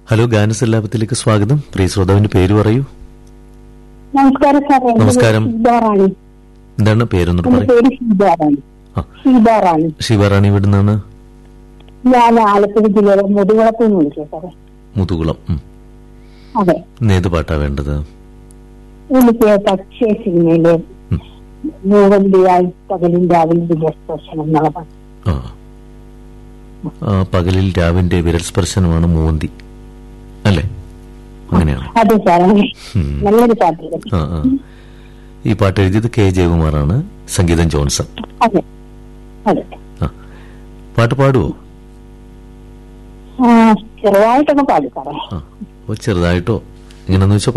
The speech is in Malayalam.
ഹലോ, ഗാനസല്ലാപത്തിലേക്ക് സ്വാഗതം. പ്രിയ ശ്രോതാവിന്റെ പേര് പറയൂ. നമസ്കാരം സാർ. നമസ്കാരം. ഷീബാറാണി. എന്താണ് പേരൊന്നും പറയൂ. പേര് ഷീബാറാണി. ഷീബാറാണി. ശിവറാണി ഇവിടുന്നാണ്? ഞാൻ ആലപ്പുഴ ജില്ലയിലെ മുതുകുളത്ത് നിന്ന് വിളിക്കാം സാറേ. മുതുകുളം. അതെ. ഏത് പാട്ടാ വേണ്ടത്? എനിക്ക് പക്ഷേ സിനിമയിലെ മൂവന്തിയായി പകലും രാവിലെ വിരസ്പർശനം എന്നുള്ള പാട്ട്. പകലിൽ രാവിന്റെ വിരൽ സ്പർശനമാണ് മൂവന്തി അല്ലേ? അങ്ങനെയാണ്. അതെ സാർ, നല്ലൊരു പാട്ട്. ഈ പാട്ട് എഴുതിയത് കെ ജയകുമാറാണ്, സംഗീതം ജോൺസൺ. അതെ അതെ. പാട്ട് പാടുവോ? ചെറുതായിട്ടൊക്കെ പാടും സാറേ. ചെറുതായിട്ടോ? ഇങ്ങനെന്ന് വെച്ചാൽ